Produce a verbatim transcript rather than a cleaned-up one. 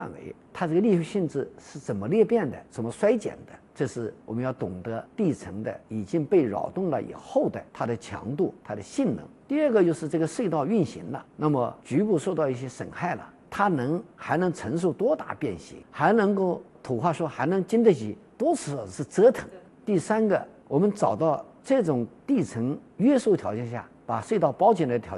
范围，它这个裂学性质是怎么裂变的，怎么衰减的，这是我们要懂得地层的已经被扰动了以后的它的强度、它的性能。第二个就是这个隧道运行了，那么局部受到一些损害了，它能还能承受多大变形，还能够土话说还能经得起多少次折腾。第三个，我们找到这种地层约束条件下把隧道包起来的条件。